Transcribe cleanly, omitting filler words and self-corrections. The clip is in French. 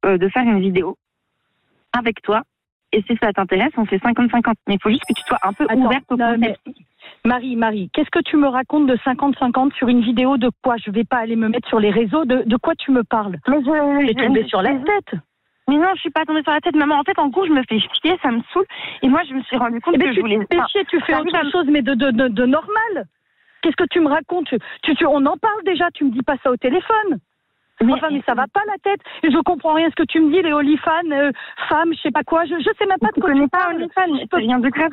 de faire une vidéo avec toi. Et si ça t'intéresse, on fait 50-50. Mais il faut juste que tu sois un peu ouverte au concept. Marie, qu'est-ce que tu me racontes de 50-50 sur une vidéo de quoi? Je vais pas aller me mettre sur les réseaux. De quoi tu me parles? Mais T'es tombée sur la tête. Mais non, je suis pas tombée sur la tête, maman. En fait, en gros, je me fais chier, ça me saoule. Et moi, je me suis rendu compte que je voulais... Tu fais autre chose, mais de normal. Qu'est-ce que tu me racontes? On en parle déjà, tu me dis pas ça au téléphone. Mais ça va pas la tête. Et je comprends rien ce que tu me dis, les OnlyFans, femmes, je sais pas quoi. Je sais même pas de quoi tu parles. OnlyFans, c'est rien de grave.